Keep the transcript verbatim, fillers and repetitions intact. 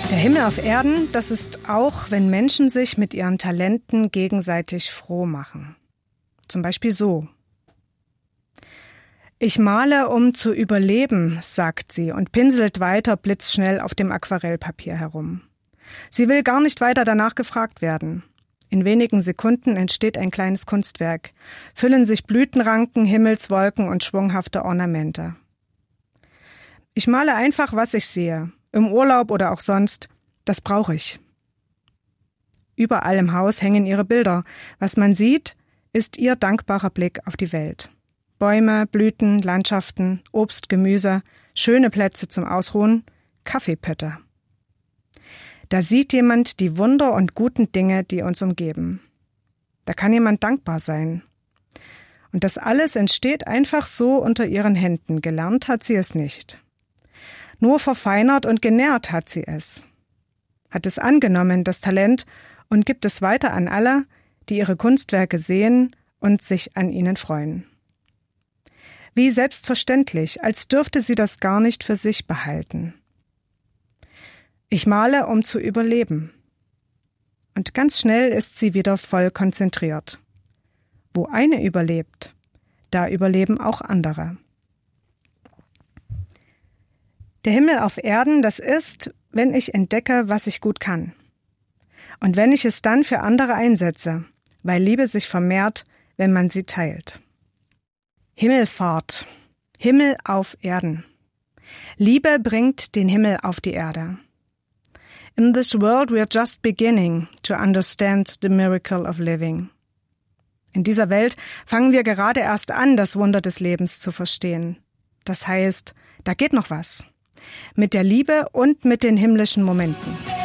Der Himmel auf Erden, das ist auch, wenn Menschen sich mit ihren Talenten gegenseitig froh machen. Zum Beispiel so. Ich male, um zu überleben, sagt sie und pinselt weiter blitzschnell auf dem Aquarellpapier herum. Sie will gar nicht weiter danach gefragt werden. In wenigen Sekunden entsteht ein kleines Kunstwerk, füllen sich Blütenranken, Himmelswolken und schwunghafte Ornamente. Ich male einfach, was ich sehe, im Urlaub oder auch sonst, das brauche ich. Überall im Haus hängen ihre Bilder. Was man sieht, ist ihr dankbarer Blick auf die Welt. Bäume, Blüten, Landschaften, Obst, Gemüse, schöne Plätze zum Ausruhen, Kaffeepötte. Da sieht jemand die Wunder und guten Dinge, die uns umgeben. Da kann jemand dankbar sein. Und das alles entsteht einfach so unter ihren Händen. Gelernt hat sie es nicht. Nur verfeinert und genährt hat sie es. Hat es angenommen, das Talent, und gibt es weiter an alle, die ihre Kunstwerke sehen und sich an ihnen freuen. Wie selbstverständlich, als dürfte sie das gar nicht für sich behalten. Ich male, um zu überleben. Und ganz schnell ist sie wieder voll konzentriert. Wo eine überlebt, da überleben auch andere. Der Himmel auf Erden, das ist, wenn ich entdecke, was ich gut kann. Und wenn ich es dann für andere einsetze, weil Liebe sich vermehrt, wenn man sie teilt. Himmelfahrt. Himmel auf Erden. Liebe bringt den Himmel auf die Erde. In this world we are just beginning to understand the miracle of living. In dieser Welt fangen wir gerade erst an, das Wunder des Lebens zu verstehen. Das heißt, da geht noch was. Mit der Liebe und mit den himmlischen Momenten.